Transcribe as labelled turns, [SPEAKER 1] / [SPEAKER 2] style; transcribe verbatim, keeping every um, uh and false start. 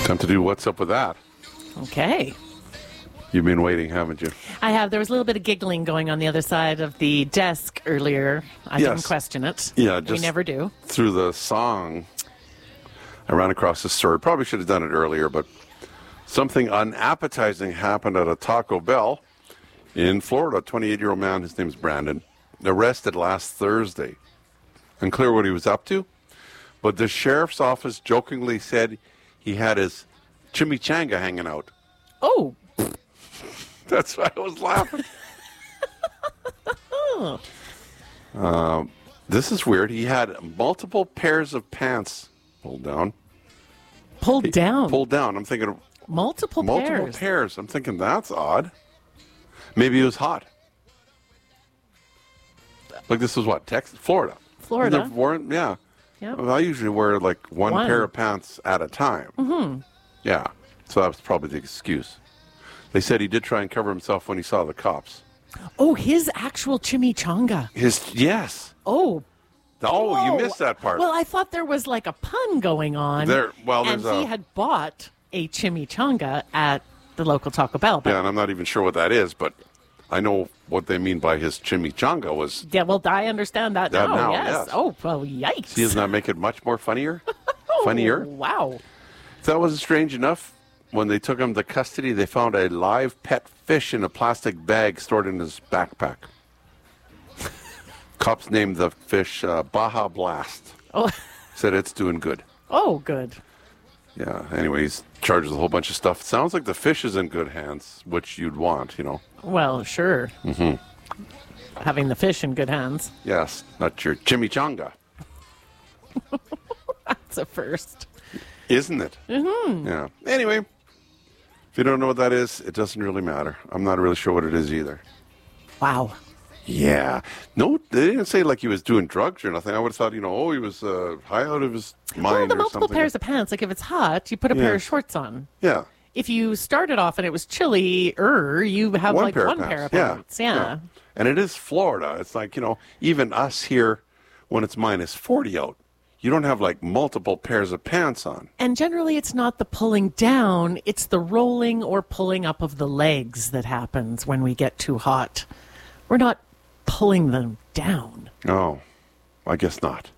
[SPEAKER 1] Time to do what's up with that.
[SPEAKER 2] Okay.
[SPEAKER 1] You've been waiting, haven't you?
[SPEAKER 2] I have. There was a little bit of giggling going on the other side of the desk earlier. I
[SPEAKER 1] Yes.
[SPEAKER 2] didn't question it.
[SPEAKER 1] Yeah,
[SPEAKER 2] We
[SPEAKER 1] just
[SPEAKER 2] never do.
[SPEAKER 1] through the song, I ran across this story. Probably should have done it earlier, but something unappetizing happened at a Taco Bell in Florida. A twenty-eight-year-old man, his name's Brandon, arrested last Thursday. Unclear what he was up to, but the sheriff's office jokingly said he had his chimichanga hanging out.
[SPEAKER 2] Oh.
[SPEAKER 1] That's why I was laughing. um, this is weird. He had multiple pairs of pants pulled down.
[SPEAKER 2] Pulled
[SPEAKER 1] He-
[SPEAKER 2] down.
[SPEAKER 1] Pulled down. I'm thinking
[SPEAKER 2] multiple,
[SPEAKER 1] multiple
[SPEAKER 2] pairs.
[SPEAKER 1] pairs. I'm thinking that's odd. Maybe it was hot. Like this was what? Texas, Florida.
[SPEAKER 2] Florida.
[SPEAKER 1] They've worn- yeah.
[SPEAKER 2] Yep.
[SPEAKER 1] Well, I usually wear like one,
[SPEAKER 2] One.
[SPEAKER 1] pair of pants at a time. Mm-hmm. Yeah. So that was probably the excuse. They said he did try and cover himself when he saw the cops.
[SPEAKER 2] Oh, his actual chimichanga.
[SPEAKER 1] His yes.
[SPEAKER 2] Oh.
[SPEAKER 1] Oh,
[SPEAKER 2] Whoa.
[SPEAKER 1] you missed that part.
[SPEAKER 2] Well, I thought there was like a pun going on.
[SPEAKER 1] There- well,
[SPEAKER 2] and
[SPEAKER 1] there's
[SPEAKER 2] he
[SPEAKER 1] a-
[SPEAKER 2] had bought a chimichanga at the local Taco Bell. But
[SPEAKER 1] Yeah, and I'm not even sure what that is, but I know what they mean by his chimichanga was.
[SPEAKER 2] yeah, well, I understand that,
[SPEAKER 1] That
[SPEAKER 2] now.
[SPEAKER 1] now,
[SPEAKER 2] yes.
[SPEAKER 1] yes.
[SPEAKER 2] Oh, well, yikes.
[SPEAKER 1] See, doesn't that make it much more funnier?
[SPEAKER 2] Oh,
[SPEAKER 1] Funnier?
[SPEAKER 2] Wow.
[SPEAKER 1] If that wasn't strange enough, when they took him to custody, they found a live pet fish in a plastic bag stored in his backpack. Cops named the fish uh, Baja Blast.
[SPEAKER 2] Oh,
[SPEAKER 1] Said it's doing good.
[SPEAKER 2] oh, good.
[SPEAKER 1] Yeah, anyway, he's charged with a whole bunch of stuff. Sounds like the fish is in good hands, which you'd want, you know.
[SPEAKER 2] Well, sure. Mm-hmm. Having the fish in good hands.
[SPEAKER 1] Yes, not your chimichanga,
[SPEAKER 2] That's a first.
[SPEAKER 1] isn't it? Mm-hmm. Yeah. Anyway, if you don't know what that is, it doesn't really matter. I'm not really sure what it is either.
[SPEAKER 2] Wow.
[SPEAKER 1] Yeah. No, they didn't say like he was doing drugs or nothing. I would have thought, you know, oh, he was uh, high out of his mind
[SPEAKER 2] Well, the
[SPEAKER 1] or
[SPEAKER 2] multiple
[SPEAKER 1] something.
[SPEAKER 2] pairs of pants, like if it's hot, you put a
[SPEAKER 1] Yeah.
[SPEAKER 2] pair of shorts on.
[SPEAKER 1] Yeah.
[SPEAKER 2] If you started off and it was chilly-er, you have
[SPEAKER 1] One
[SPEAKER 2] like
[SPEAKER 1] pair
[SPEAKER 2] one
[SPEAKER 1] of
[SPEAKER 2] pair of
[SPEAKER 1] pants.
[SPEAKER 2] pants. Yeah.
[SPEAKER 1] And it is Florida. It's like, you know, even us here, when it's minus forty out, you don't have like multiple pairs of pants on.
[SPEAKER 2] And generally, it's not the pulling down, it's the rolling or pulling up of the legs that happens when we get too hot. We're not pulling them down.
[SPEAKER 1] Oh, I guess not.